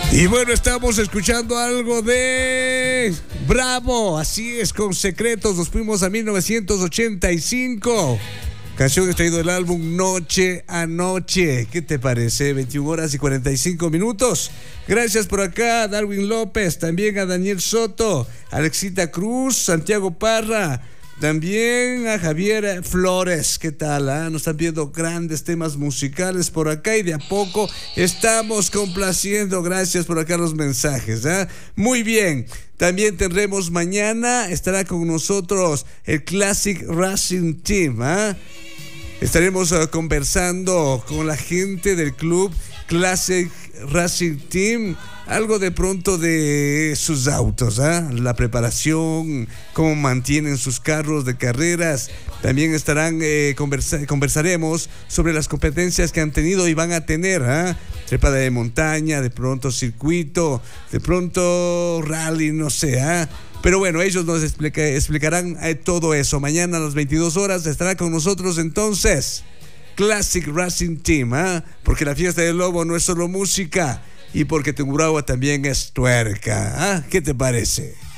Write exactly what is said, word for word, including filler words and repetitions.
Y bueno, estamos escuchando algo de Bravo, así es, con Secretos. Nos fuimos a mil novecientos ochenta y cinco. Canción extraída del álbum Noche a Noche. ¿Qué te parece? veintiuna horas y cuarenta y cinco minutos. Gracias por acá a Darwin López, también a Daniel Soto, Alexita Cruz, Santiago Parra, también a Javier Flores. ¿Qué tal? Ah? Nos están viendo grandes temas musicales por acá y de a poco estamos complaciendo. Gracias por acá los mensajes. ¿Ah? Muy bien. También tendremos mañana, estará con nosotros el Classic Racing Team. ¿Ah? Estaremos uh, conversando con la gente del club Classic Racing Team, algo de pronto de sus autos, ¿eh? La preparación, cómo mantienen sus carros de carreras. También estarán, eh, conversa- conversaremos sobre las competencias que han tenido y van a tener, ¿eh? Trepada de montaña, de pronto circuito, de pronto rally, no sé, ¿eh? Pero bueno, ellos nos explica, explicarán eh, todo eso. Mañana a las veintidós horas estará con nosotros entonces Classic Racing Team, ¿eh? Porque la fiesta del Lobo no es solo música y porque Tungurahua también es tuerca. ¿Eh? ¿Qué te parece?